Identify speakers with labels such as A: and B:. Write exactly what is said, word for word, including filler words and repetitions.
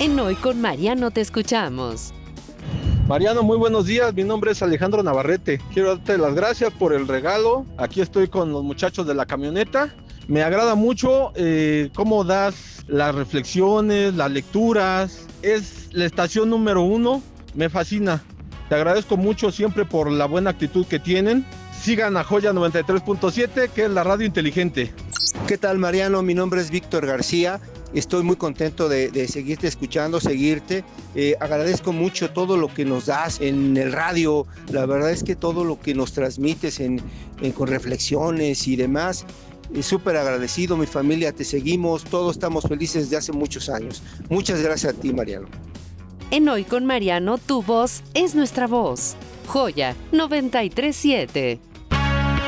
A: En Hoy con Mariano te escuchamos.
B: Mariano, muy buenos días. Mi nombre es Alejandro Navarrete. Quiero darte las gracias por el regalo. Aquí estoy con los muchachos de la camioneta. Me agrada mucho eh, cómo das las reflexiones, las lecturas. Es la estación número uno. Me fascina. Te agradezco mucho siempre por la buena actitud que tienen. Sigan a Joya noventa y tres punto siete, que es la radio inteligente.
C: ¿Qué tal, Mariano? Mi nombre es Víctor García. Estoy muy contento de, de seguirte escuchando, seguirte. Eh, agradezco mucho todo lo que nos das en el radio. La verdad es que todo lo que nos transmites en, en, con reflexiones y demás, es súper agradecido. Mi familia, te seguimos. Todos estamos felices desde hace muchos años. Muchas gracias a ti, Mariano.
A: En Hoy con Mariano, tu voz es nuestra voz. Joya noventa y tres punto siete.